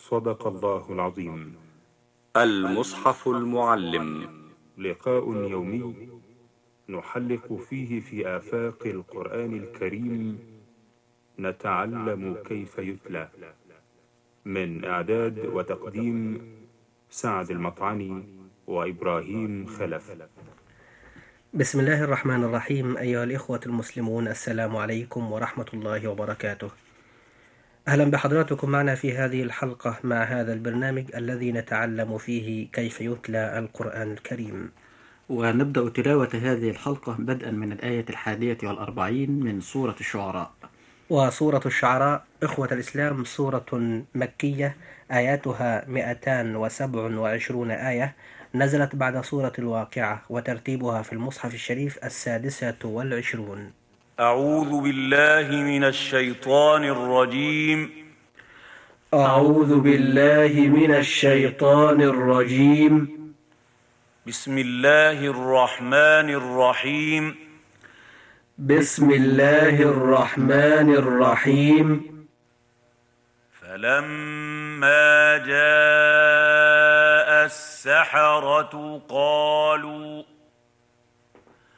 صدق الله العظيم. المصحف المعلم، لقاء يومي نحلق فيه في آفاق القرآن الكريم، نتعلم كيف يتلى. من إعداد وتقديم سعد المطعني وإبراهيم خلف. بسم الله الرحمن الرحيم. أيها الإخوة المسلمون، السلام عليكم ورحمة الله وبركاته. أهلا بحضراتكم معنا في هذه الحلقة مع هذا البرنامج الذي نتعلم فيه كيف يتلى القرآن الكريم. ونبدأ تلاوة هذه الحلقة بدءا من الآية 41 من سورة الشعراء. وسورة الشعراء إخوة الإسلام سورة مكية، آياتها 227 آية، نزلت بعد سورة الواقعة، وترتيبها في المصحف الشريف 26. أعوذ بالله من الشيطان الرجيم. أعوذ بالله من الشيطان الرجيم. بسم الله الرحمن الرحيم. بسم الله الرحمن الرحيم. فلما جاء السحرة قالوا